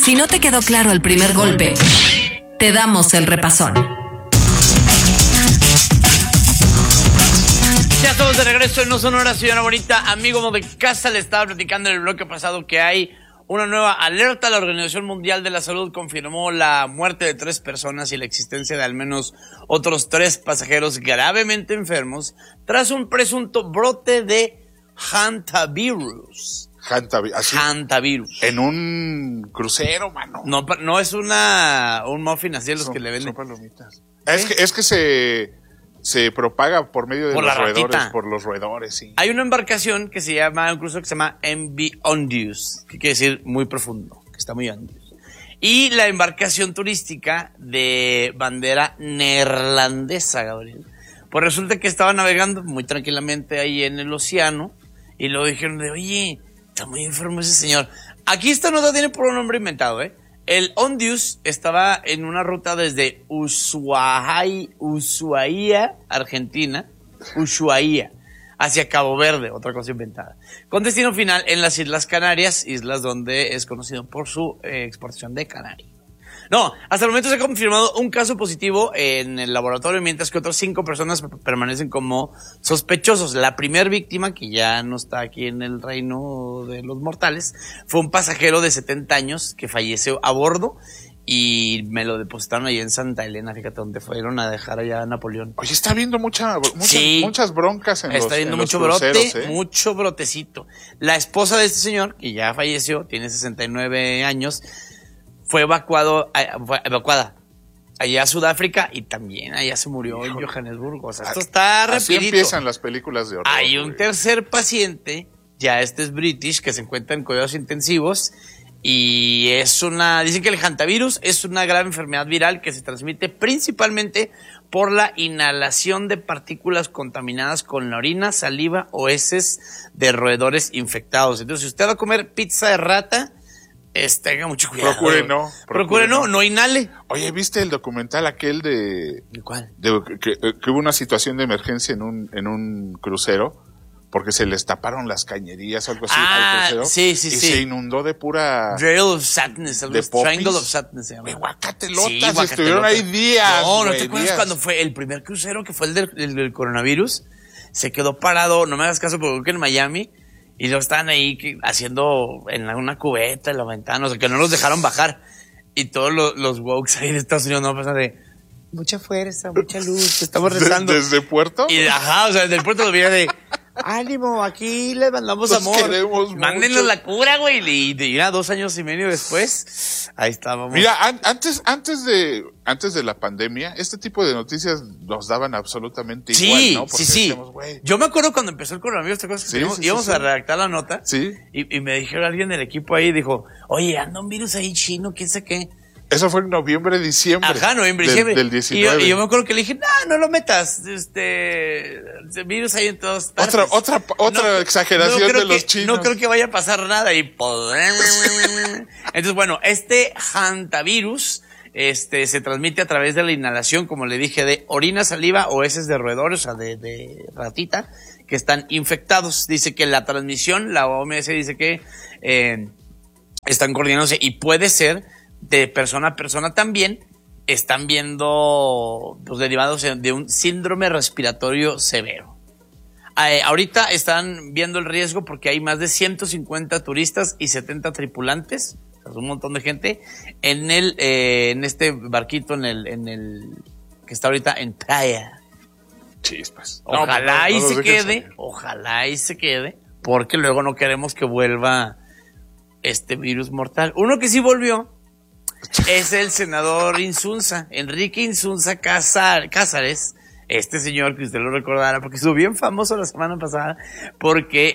Si no te quedó claro el primer golpe, te damos el repasón. Ya estamos de regreso en No Sonora, señora bonita. Amigo de casa, le estaba platicando en el bloque pasado que hay una nueva alerta. La Organización Mundial de la Salud confirmó la muerte de 3 personas y la existencia de al menos otros 3 pasajeros gravemente enfermos tras un presunto brote de hantavirus. Hantavirus. En un crucero, mano. No es un muffin así de los que le venden. Son palomitas. Es que se propaga por medio de los roedores, por los roedores, sí. Hay una embarcación que se llama, un crucero que se llama MV Ondius, que quiere decir muy profundo, que está muy Ondius. Y la embarcación turística de bandera neerlandesa, Gabriel. Pues resulta que estaba navegando muy tranquilamente ahí en el océano y luego dijeron oye, está muy enfermo ese señor. Aquí esta nota tiene por un nombre inventado, El Ondius estaba en una ruta desde Ushuaia, Argentina, hacia Cabo Verde, otra cosa inventada, con destino final en las Islas Canarias, islas donde es conocido por su exportación de canario. No, hasta el momento se ha confirmado un caso positivo en el laboratorio, mientras que otras 5 personas permanecen como sospechosos. La primera víctima, que ya no está aquí en el reino de los mortales, fue un pasajero de 70 años que falleció a bordo y me lo depositaron ahí en Santa Elena, fíjate, donde fueron a dejar allá a Napoleón. Oye, está habiendo muchas broncas en está habiendo mucho cruceros, brote, mucho brotecito. La esposa de este señor, que ya falleció, tiene 69 años, fue evacuada allá a Sudáfrica y también allá se murió en Johannesburgo. O sea, esto está así rapidito. Empiezan las películas de horror. Hay un tercer paciente, ya este es British, que se encuentra en cuidados intensivos y dicen que el hantavirus es una grave enfermedad viral que se transmite principalmente por la inhalación de partículas contaminadas con la orina, saliva o heces de roedores infectados. Entonces, si usted va a comer pizza de rata, tenga mucho cuidado. Procure no inhale. Oye, ¿viste el documental aquel de... ¿Cuál? Que hubo una situación de emergencia en un crucero porque se les taparon las cañerías o algo así al crucero. Sí. Se inundó de pura... Triangle of Sadness. Triangle of Sadness se llama. Guacatelotas, estuvieron ahí días. No te acuerdas cuando fue el primer crucero que fue el del coronavirus. Se quedó parado, no me hagas caso, porque creo que en Miami... Y lo estaban ahí haciendo en una cubeta en la ventana, o sea, que no los dejaron bajar. Y todos los wokes ahí de Estados Unidos no pasan de mucha fuerza, mucha luz, te estamos rezando. ¿Desde Puerto? Y o sea, desde el puerto lo veía de ánimo, aquí les mandamos amor. Mándenos la cura, güey. Y ya 2 años y medio después, ahí estábamos. Mira, antes de la pandemia, este tipo de noticias nos daban absolutamente igual, ¿no? Porque sí. decíamos, yo me acuerdo cuando empezó el coronavirus, íbamos a redactar la nota. Sí. Y me dijeron alguien del equipo ahí, dijo, oye, anda un virus ahí chino, quién sabe qué. Eso fue en noviembre, diciembre. Ajá, diciembre. Del 19. Y yo me acuerdo que le dije, no lo metas. Virus ahí en todas partes. Otra exageración de los chinos. No creo que vaya a pasar nada. Entonces, bueno, este hantavirus, se transmite a través de la inhalación, como le dije, de orina, saliva o heces de roedores, o sea, de ratita, que están infectados. Dice que la transmisión, la OMS dice que están coordinándose y puede ser de persona a persona también. Están viendo derivados de un síndrome respiratorio severo. Ahorita están viendo el riesgo porque hay más de 150 turistas y 70 tripulantes, o sea, un montón de gente, en este barquito en el que está ahorita en playa. Chispas. Ojalá y se quede, porque luego no queremos que vuelva este virus mortal. Uno que sí volvió es el senador Insunza, Enrique Insunza Cázares, este señor que usted lo recordará, porque estuvo bien famoso la semana pasada, porque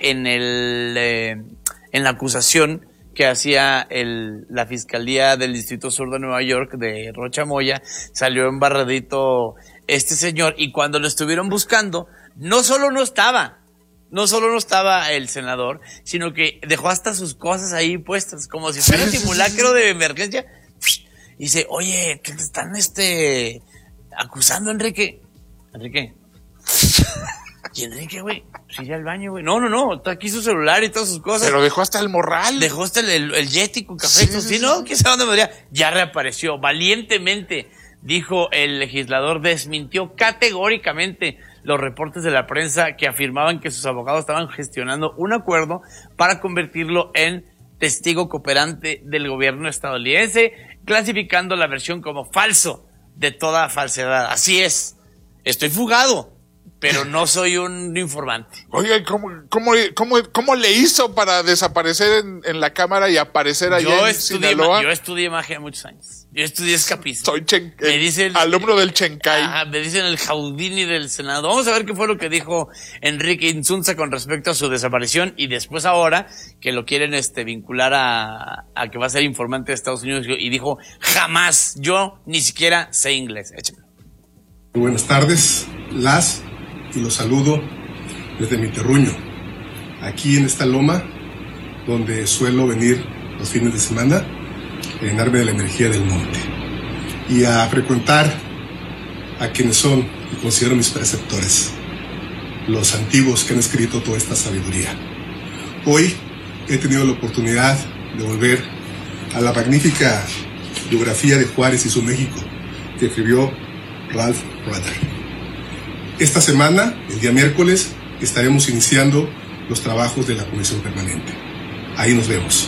en la acusación que hacía la Fiscalía del Distrito Sur de Nueva York, de Rocha Moya, salió embarradito este señor, y cuando lo estuvieron buscando, no solo no estaba el senador, sino que dejó hasta sus cosas ahí puestas, como si fuera simulacro de emergencia. Y dice, oye, ¿qué te están acusando, Enrique? ¿Y Enrique, güey? Sí, ya al baño, güey. No, está aquí su celular y todas sus cosas. Pero dejó hasta el morral. Dejó hasta el Yeti con café. Sí, no, quién sabe dónde me diría. Ya reapareció. Valientemente, dijo el legislador, desmintió categóricamente los reportes de la prensa que afirmaban que sus abogados estaban gestionando un acuerdo para convertirlo en testigo cooperante del gobierno estadounidense, clasificando la versión como falso de toda falsedad. Así es. Estoy fugado, pero no soy un informante. Oiga, ¿cómo le hizo para desaparecer en la cámara y aparecer allá en Sinaloa? Yo estudié magia muchos años. Yo estudié escapismo. Soy alumno del Chencay. Me dicen el Jaudini del Senado. Vamos a ver qué fue lo que dijo Enrique Insunza con respecto a su desaparición y después ahora que lo quieren vincular a que va a ser informante de Estados Unidos y dijo, jamás, yo ni siquiera sé inglés. Échame. Buenas tardes, y los saludo desde mi terruño, aquí en esta loma donde suelo venir los fines de semana a llenarme de la energía del monte y a frecuentar a quienes son y considero mis preceptores, los antiguos que han escrito toda esta sabiduría. Hoy he tenido la oportunidad de volver a la magnífica biografía de Juárez y su México que escribió Ralph Rutter. Esta semana, el día miércoles, estaremos iniciando los trabajos de la Comisión Permanente. Ahí nos vemos.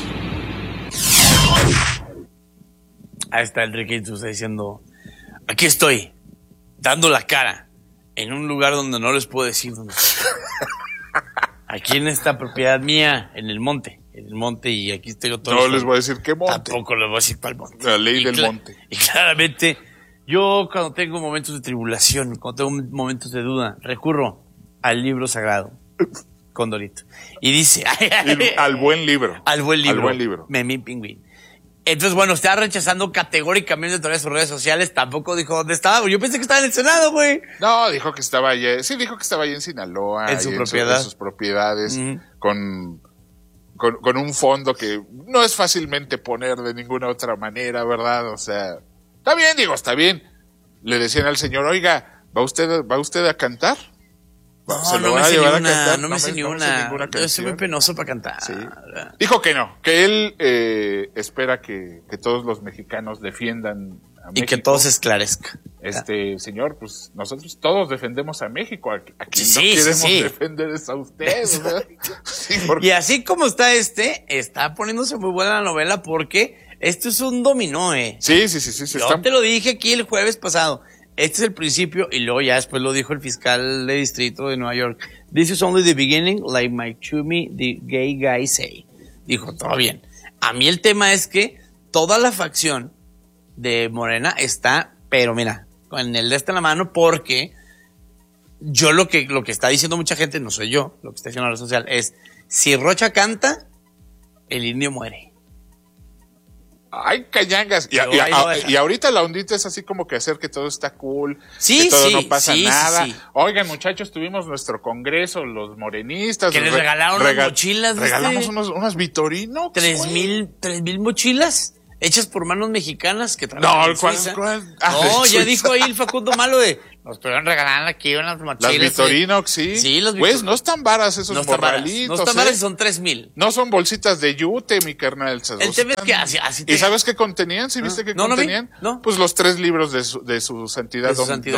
Ahí está Enrique Insunza diciendo, aquí estoy, dando la cara, en un lugar donde no les puedo decir dónde estoy. Aquí en esta propiedad mía, en el monte, y aquí estoy todo. No les voy a decir qué monte. Tampoco les voy a decir cuál monte. La ley del monte. Y claramente, yo cuando tengo momentos de tribulación, cuando tengo momentos de duda, recurro al libro sagrado, Condorito. Y dice... al buen libro. Al buen libro. Al buen libro. Memín Pingüín. Entonces, bueno, está rechazando categóricamente a través de sus redes sociales. Tampoco dijo dónde estaba. Yo pensé que estaba en el Senado, güey. No, dijo que estaba allá. Sí, dijo que estaba allá en Sinaloa. En su propiedad. En sus propiedades. Con un fondo que no es fácilmente poner de ninguna otra manera, ¿verdad? O sea, está bien. Le decían al señor, oiga, ¿va usted a cantar? No me sé ni una. Yo soy muy penoso para cantar. Sí. Dijo que no, que él espera que todos los mexicanos defiendan a México. Y que todo se esclarezca. Señor, pues nosotros todos defendemos a México. Aquí no queremos defender es a usted. Sí, Y así como está poniéndose muy buena la novela porque esto es un dominó, Sí. Yo te lo dije aquí el jueves pasado. Este es el principio, y luego ya después lo dijo el fiscal de distrito de Nueva York. This is only the beginning, like my chummy, the gay guy say. Dijo, todo bien. A mí el tema es que toda la facción de Morena está, pero mira, con el en la mano, porque yo lo que está diciendo mucha gente, no soy yo, lo que está diciendo la red social, es, si Rocha canta, el indio muere. Ay, cañangas. Y ahorita la ondita es así como que hacer que todo está cool, que todo no pasa nada. Sí. Oigan, muchachos, tuvimos nuestro congreso, los morenistas. Que les regalaron unas mochilas. Regalamos unas Vitorino. 3,000 mochilas hechas por manos mexicanas que trabajan en Suiza. ¿Cuál? Ya dijo ahí el Facundo Malo nos pudieron regalar aquí unas mochilas. Las Vitorinox, sí. Sí, las Pues no están varas esos morralitos. No están varas, son 3,000. No son bolsitas de yute, mi carnal. El tema es que así ¿Y sabes qué contenían? ¿Sí viste qué contenían? No. Pues los 3 libros de su santidad,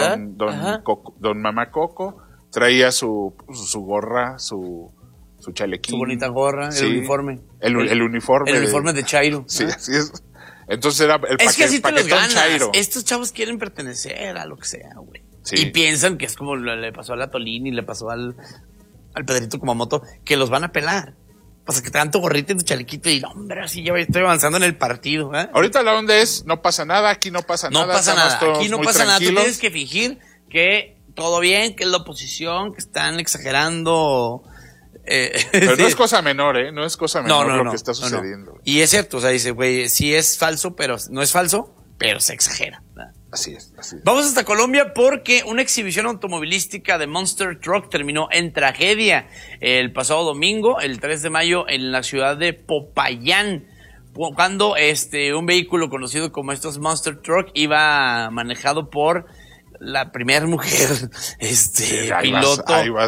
don Mamá Coco. Traía su gorra, su chalequín. Su bonita gorra, el uniforme. El uniforme. El uniforme de Chairo. Sí, así es. Entonces era el es que así te los ganas. Chairo. Estos chavos quieren pertenecer a lo que sea, güey. Sí. Y piensan que es como le pasó a la Tolini, le pasó al Pedrito Kumamoto, que los van a pelar. O sea, que te dan tu gorrita y tu chalequito y, hombre, así ya estoy avanzando en el partido. Ahorita la onda es, no pasa nada, aquí no pasa nada. No pasa nada, aquí no pasa nada. Tú tienes que fingir que todo bien, que es la oposición, que están exagerando. Pero no es cosa menor, no es cosa menor lo que está sucediendo. No. Y es cierto, o sea, dice, güey, sí es falso, pero no es falso, pero se exagera. Así es. Vamos hasta Colombia porque una exhibición automovilística de Monster Truck terminó en tragedia el pasado domingo, el 3 de mayo, en la ciudad de Popayán, cuando un vehículo conocido como estos Monster Truck iba manejado por la primera mujer, piloto. Ahí vas de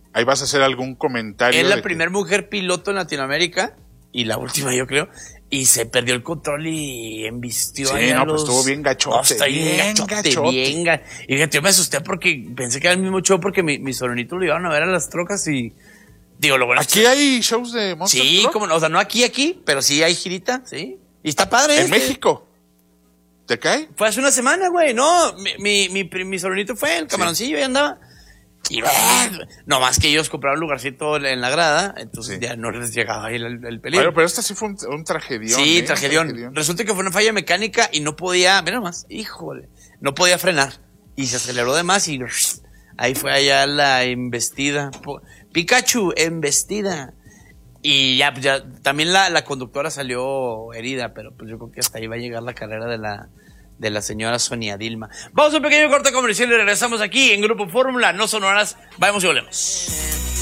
Ahí vas a hacer algún comentario. Es la primera mujer piloto en Latinoamérica y la última, yo creo. Y se perdió el control y embistió. Sí, no, pues estuvo bien gachote. No, está bien gachote. Y fíjate, yo me asusté porque pensé que era el mismo show porque mi sobrinito lo iban a ver a las trocas y... Digo, lo bueno ¿Aquí hay shows de Monster Sí, Truck? como no, o sea, no aquí, pero sí hay girita, sí. Y está padre. ¿En México? ¿Te cae? Fue hace una semana, güey. No, mi sobrinito fue, el camaroncillo, ahí andaba. Y no más que ellos compraron lugarcito en la grada, entonces ya no les llegaba ahí el peligro. Bueno, pero este sí fue un tragedión. Sí, tragedión. Resulta que fue una falla mecánica y no podía, mira nomás, híjole, no podía frenar. Y se aceleró de más y ahí fue allá la embestida. Pikachu, embestida. Y ya también la conductora salió herida, pero pues yo creo que hasta ahí va a llegar la carrera de la señora Sonia Dilma. Vamos a un pequeño corte comercial y regresamos aquí en Grupo Fórmula. No son horas, vamos y volvemos.